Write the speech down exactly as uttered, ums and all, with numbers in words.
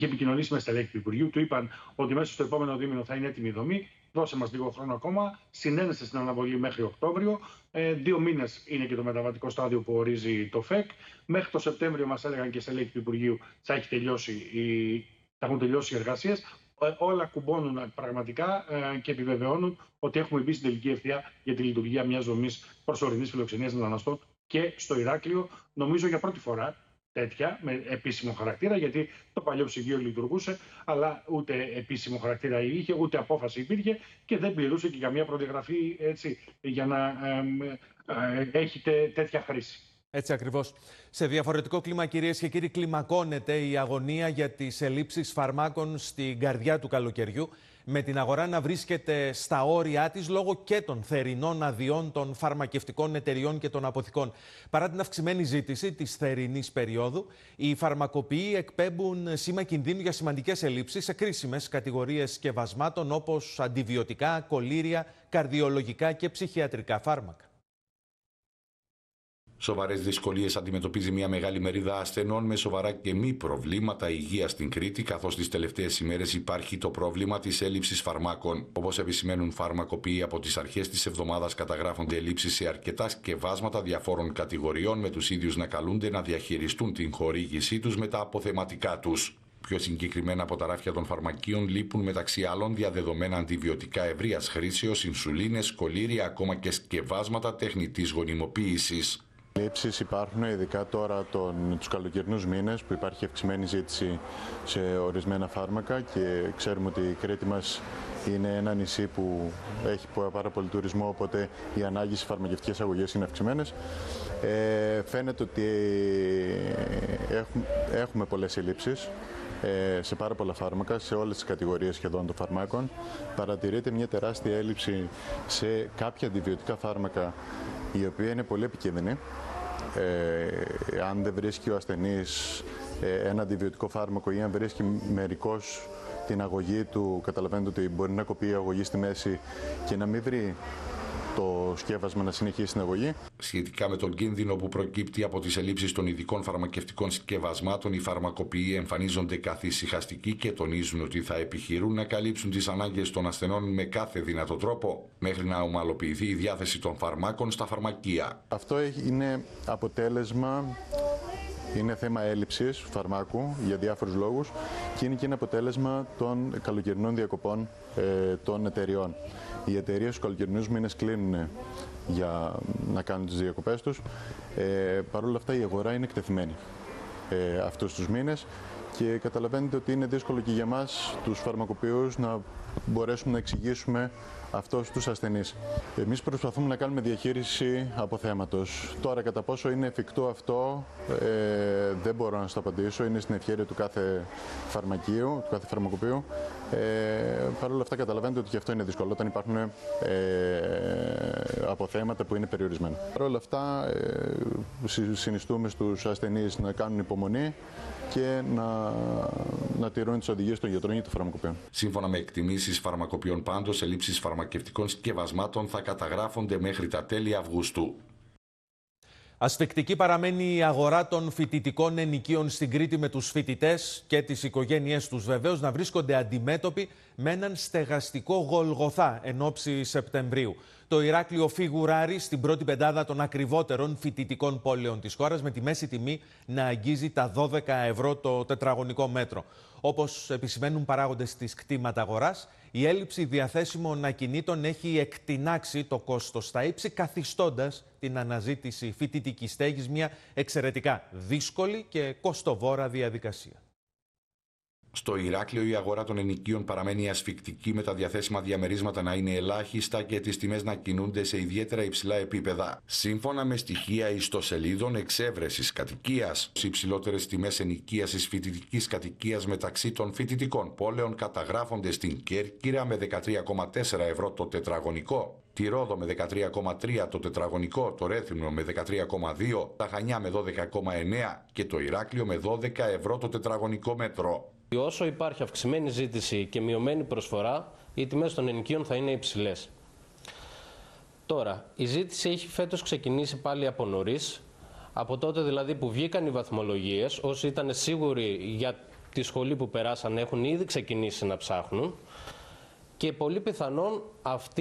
είχε επικοινωνήσει με στελέχη του Υπουργείου, του είπαν ότι μέσα στο επόμενο δίμηνο θα είναι έτοιμη η δομή. Δώσε μας λίγο χρόνο ακόμα. Συνένεσε στην αναβολή μέχρι Οκτώβριο. Ε, δύο μήνες είναι και το μεταβατικό στάδιο που ορίζει το ΦΕΚ. Μέχρι το Σεπτέμβριο μας έλεγαν και στελέχη του Υπουργείου θα, έχει τελειώσει η, θα έχουν τελειώσει οι εργασίες. Ε, όλα κουμπώνουν πραγματικά ε, και επιβεβαιώνουν ότι έχουμε μπει στην τελική ευθεία για τη λειτουργία μιας δομής προσωρινής φιλοξενίας μεταναστών και στο Ηράκλειο, νομίζω για πρώτη φορά. Τέτοια, με επίσημο χαρακτήρα, γιατί το παλιό ψυγείο λειτουργούσε, αλλά ούτε επίσημο χαρακτήρα είχε, ούτε απόφαση υπήρχε και δεν πληρούσε και καμία προδιαγραφή έτσι, για να ε, ε, έχει τέτοια χρήση. Έτσι ακριβώς. Σε διαφορετικό κλίμα, κυρίες και κύριοι, κλιμακώνεται η αγωνία για τις ελλείψεις φαρμάκων στην καρδιά του καλοκαιριού, με την αγορά να βρίσκεται στα όρια της λόγω και των θερινών αδειών των φαρμακευτικών εταιριών και των αποθηκών. Παρά την αυξημένη ζήτηση της θερινής περίοδου, οι φαρμακοποιοί εκπέμπουν σήμα κινδύνου για σημαντικές ελλείψεις σε κρίσιμες κατηγορίες σκευασμάτων όπως αντιβιωτικά, κολήρια, καρδιολογικά και ψυχιατρικά φάρμακα. Σοβαρές δυσκολίες αντιμετωπίζει μια μεγάλη μερίδα ασθενών με σοβαρά και μη προβλήματα υγείας στην Κρήτη, καθώς τις τελευταίες ημέρες υπάρχει το πρόβλημα της έλλειψης φαρμάκων. Όπως επισημαίνουν φαρμακοποιοί, από τις αρχές της εβδομάδας καταγράφονται ελλείψεις σε αρκετά σκευάσματα διαφόρων κατηγοριών, με τους ίδιους να καλούνται να διαχειριστούν την χορήγησή τους με τα αποθεματικά τους. Πιο συγκεκριμένα, από τα ράφια των φαρμακείων λείπουν μεταξύ άλλων διαδεδομένα αντιβιωτικά ευρείας χρήσεως, ινσουλίνες, κολήρια, ακόμα και σκευάσματα τεχνητής γονιμοποίησης. Λήψεις υπάρχουν ειδικά τώρα τον, τους καλοκαιρινούς μήνες που υπάρχει αυξημένη ζήτηση σε ορισμένα φάρμακα και ξέρουμε ότι η Κρήτη μας είναι ένα νησί που έχει πάρα πολύ τουρισμό, οπότε οι ανάγκες στις φαρμακευτικές αγωγές είναι αυξημένες. Ε, φαίνεται ότι έχουμε, έχουμε πολλές ελλείψεις ε, σε πάρα πολλά φάρμακα, σε όλες τις κατηγορίες σχεδόν των φαρμάκων. Παρατηρείται μια τεράστια έλλειψη σε κάποια αντιβιωτικά φάρμακα, η οποία είναι πολύ επικίνδυνη. Ε, αν δεν βρίσκει ο ασθενής ε, ένα αντιβιωτικό φάρμακο ή αν βρίσκει μερικώς την αγωγή του, καταλαβαίνετε ότι μπορεί να κοπεί η αγωγή στη μέση και να μην βρει το σκεύασμα να συνεχίσει την αγωγή. Σχετικά με τον κίνδυνο που προκύπτει από τις ελλείψεις των ειδικών φαρμακευτικών σκευασμάτων, οι φαρμακοποιοί εμφανίζονται καθησυχαστικοί και τονίζουν ότι θα επιχειρούν να καλύψουν τις ανάγκες των ασθενών με κάθε δυνατό τρόπο, μέχρι να ομαλοποιηθεί η διάθεση των φαρμάκων στα φαρμακεία. Αυτό είναι αποτέλεσμα. Είναι θέμα έλλειψης φαρμάκου για διάφορους λόγους και είναι και ένα αποτέλεσμα των καλοκαιρινών διακοπών ε, των εταιριών. Οι εταιρείες στους καλοκαιρινούς μήνες κλείνουν για να κάνουν τις διακοπές τους. Ε, Παρ' όλα αυτά η αγορά είναι εκτεθειμένη ε, αυτούς τους μήνες και καταλαβαίνετε ότι είναι δύσκολο και για μας τους φαρμακοποιούς να μπορέσουμε να εξηγήσουμε αυτό στους ασθενείς. Εμείς προσπαθούμε να κάνουμε διαχείριση αποθέματος. Τώρα, κατά πόσο είναι εφικτό αυτό, ε, δεν μπορώ να σας το απαντήσω. Είναι στην ευχέρεια του κάθε φαρμακείου, του κάθε φαρμακοποιού. Ε, Παρ' όλα αυτά, καταλαβαίνετε ότι και αυτό είναι δύσκολο όταν υπάρχουν ε, αποθέματα που είναι περιορισμένα. Παρ' όλα αυτά, ε, συνιστούμε στους ασθενείς να κάνουν υπομονή και να, να τηρούν τις οδηγίες των γιατρών και των φαρμακοποιών. Σύμφωνα με εκτιμήσεις φαρμακοποιών, πάντως, ελλείψεις φαρμακευτικών σκευασμάτων θα καταγράφονται μέχρι τα τέλη Αυγούστου. Ασφικτική παραμένει η αγορά των φοιτητικών ενοικίων στην Κρήτη, με τους φοιτητές και τις οικογένειές τους βεβαίως να βρίσκονται αντιμέτωποι με έναν στεγαστικό γολγοθά εν ώψη Σεπτεμβρίου. Το Ηράκλειο φιγουράρει στην πρώτη πεντάδα των ακριβότερων φοιτητικών πόλεων της χώρας, με τη μέση τιμή να αγγίζει τα δώδεκα ευρώ το τετραγωνικό μέτρο. Όπως επισημαίνουν παράγοντες της κτήματα αγοράς, η έλλειψη διαθέσιμων ακινήτων έχει εκτινάξει το κόστος στα ύψη, καθιστώντας την αναζήτηση φοιτητικής στέγης μια εξαιρετικά δύσκολη και κοστοβόρα διαδικασία. Στο Ηράκλειο η αγορά των ενοικίων παραμένει ασφικτική, με τα διαθέσιμα διαμερίσματα να είναι ελάχιστα και τις τιμές να κινούνται σε ιδιαίτερα υψηλά επίπεδα. Σύμφωνα με στοιχεία ιστοσελίδων εξέβρεσης κατοικίας, οι υψηλότερες τιμές ενοικίασης φοιτητικής κατοικίας μεταξύ των φοιτητικών πόλεων καταγράφονται στην Κέρκυρα με δεκατρία κόμμα τέσσερα ευρώ το τετραγωνικό, τη Ρόδο με δεκατρία κόμμα τρία το τετραγωνικό, το Ρέθυμνο με δεκατρία κόμμα δύο, τα Χανιά με δώδεκα κόμμα εννέα και το Ηράκλειο με δώδεκα ευρώ το τετραγωνικό μέτρο. Όσο υπάρχει αυξημένη ζήτηση και μειωμένη προσφορά, οι τιμές των ενοικίων θα είναι υψηλές. Τώρα, η ζήτηση έχει φέτος ξεκινήσει πάλι από νωρίς, από τότε δηλαδή που βγήκαν οι βαθμολογίες, όσοι ήταν σίγουροι για τη σχολή που περάσαν έχουν ήδη ξεκινήσει να ψάχνουν και πολύ πιθανόν αυτοί